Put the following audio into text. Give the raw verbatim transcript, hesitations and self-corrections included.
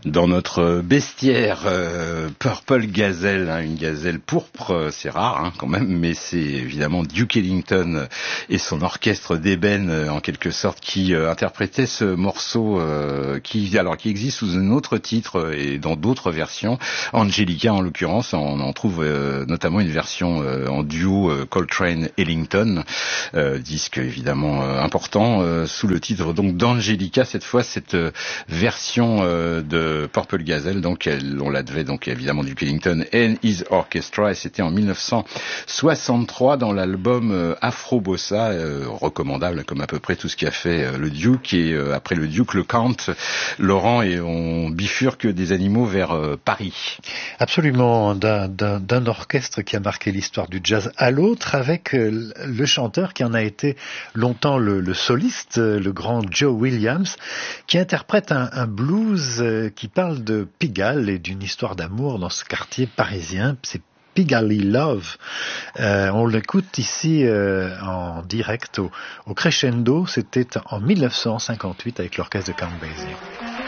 Dans notre bestiaire, euh, Purple Gazelle, hein, une gazelle pourpre, c'est rare hein, quand même, mais c'est évidemment Duke Ellington et son orchestre d'ébène, en quelque sorte, qui euh, interprétait ce morceau, euh, qui alors qui existe sous un autre titre et dans d'autres versions. Angelica, en l'occurrence, on en trouve euh, notamment une version euh, en duo euh, Coltrane-Ellington, euh, disque évidemment euh, important, euh, sous le titre donc d'Angelica. Cette fois, cette euh, version euh, de Purple Gazelle, donc elle, on la devait donc évidemment Duke Ellington and His Orchestra, et c'était en mille neuf cent soixante-trois dans l'album euh, Afro Bossa, euh, recommandable comme à peu près tout ce qu'a fait euh, le Duke, et euh, après le Duke, le Count, Laurent, et on bifurque des animaux vers euh, Paris. Absolument, d'un, d'un, d'un orchestre qui a marqué l'histoire du jazz à l'autre, avec euh, le chanteur qui en a été longtemps le, le soliste, le grand Joe Williams, qui interprète un, un blues euh, qui parle de Pigalle et d'une histoire d'amour dans ce quartier parisien. C'est Pigalle Love. Euh, on l'écoute ici euh, en direct au, au Crescendo. C'était en mille neuf cent cinquante-huit avec l'orchestre de Count Basie.